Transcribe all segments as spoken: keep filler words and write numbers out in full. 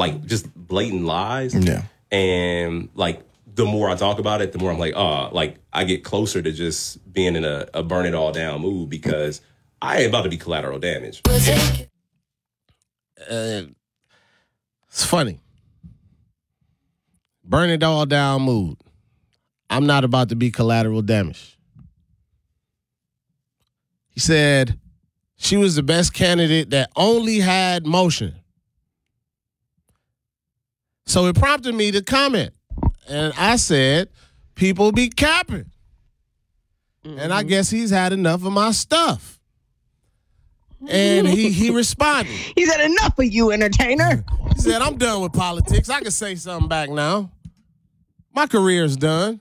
like just blatant lies. Yeah. And like the more I talk about it, the more I'm like, oh, like I get closer to just being in a, a burn it all down mood because I ain't about to be collateral damage. Uh, it's funny. Burn it all down mood. I'm not about to be collateral damage. He said she was the best candidate that only had motion. So it prompted me to comment. And I said, people be capping. Mm-hmm. And I guess he's had enough of my stuff. And he he responded. He said, enough of you, entertainer. He said, I'm done with politics. I can say something back now. My career's done.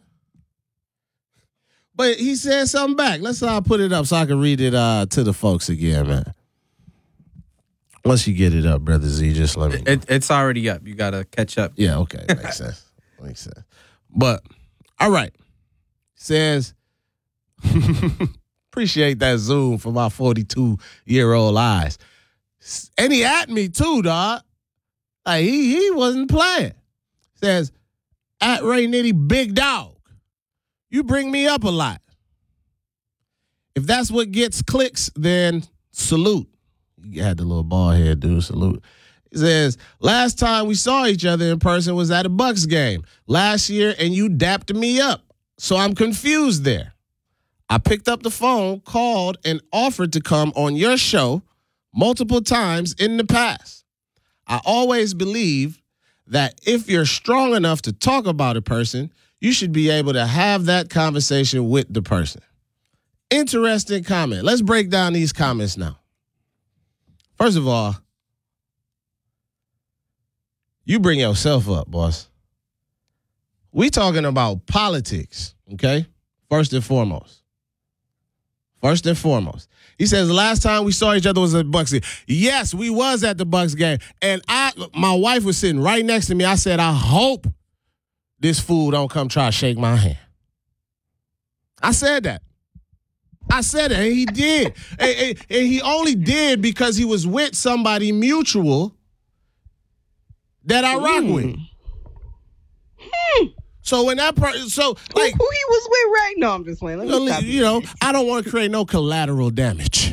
But he said something back. Let's uh, put it up so I can read it uh, to the folks again, man. Once you get it up, Brother Z, just let me know. It, it's already up. You got to catch up. Yeah, okay. Makes sense. Makes sense. But, all right. Says, appreciate that Zoom for my forty-two-year-old eyes. And he at me, too, dog. Like, he, he wasn't playing. Says, at Ray Nitty, big dog. You bring me up a lot. If that's what gets clicks, then salute. You had the little bald head dude, salute. He says, last time we saw each other in person was at a Bucks game last year, and you dapped me up. So I'm confused there. I picked up the phone, called, and offered to come on your show multiple times in the past. I always believe that if you're strong enough to talk about a person, you should be able to have that conversation with the person. Interesting comment. Let's break down these comments now. First of all, you bring yourself up, boss. We talking about politics, okay? First and foremost. First and foremost. He says the last time we saw each other was at the Bucks game. Yes, we was at the Bucks game. And I my wife was sitting right next to me. I said, I hope this fool don't come try to shake my hand. I said that. I said it, and he did. and, and, and he only did because he was with somebody mutual that I rock mm. with. Hmm. So when that person, so like who, who he was with, right? No, I'm just playing. Let me you know, stop you know I don't want to create no collateral damage.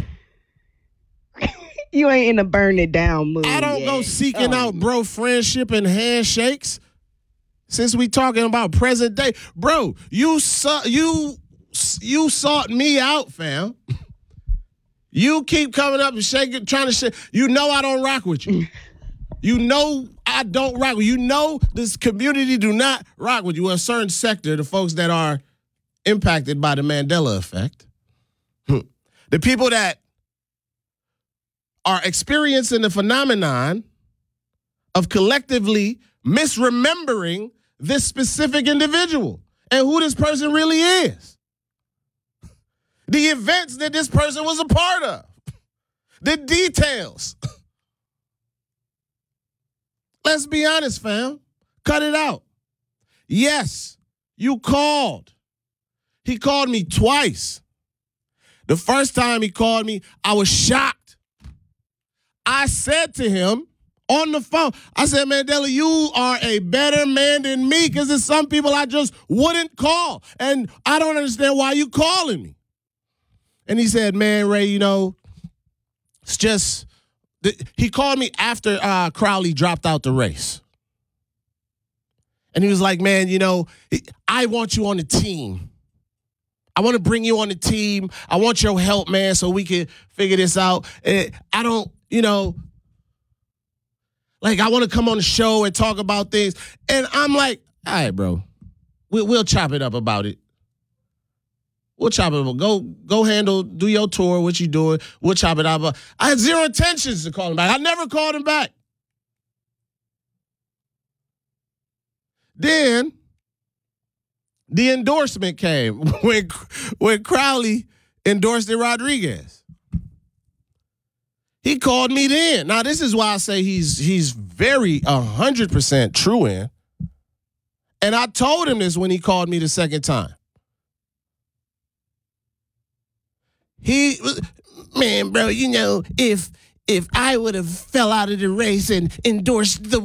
You ain't in a burn it down mood. I don't yet. go seeking oh. out bro friendship and handshakes. Since we talking about present day, bro, you saw you you sought me out, fam. You keep coming up and shaking, trying to shake. You know I don't rock with you. You know I don't rock with you. You know this community do not rock with you. A certain sector, the folks that are impacted by the Mandela effect, the people that are experiencing the phenomenon of collectively misremembering this specific individual and who this person really is. The events that this person was a part of. The details. Let's be honest, fam. Cut it out. Yes, you called. He called me twice. The first time he called me, I was shocked. I said to him, on the phone, I said, Mandela, you are a better man than me because there's some people I just wouldn't call. And I don't understand why you calling me. And he said, man, Ray, you know, it's just, he called me after uh, Crowley dropped out the race. And he was like, man, you know, I want you on the team. I want to bring you on the team. I want your help, man, so we can figure this out. And I don't, you know, like, I want to come on the show and talk about things. And I'm like, all right, bro, we'll, we'll chop it up about it. We'll chop it up. Go, go handle, do your tour, what you doing. We'll chop it up. I had zero intentions to call him back. I never called him back. Then the endorsement came when, when Crowley endorsed Rodriguez. He called me then. Now, this is why I say he's he's very one hundred percent true in. And I told him this when he called me the second time. He, man, bro, you know, if if I would have fell out of the race and endorsed the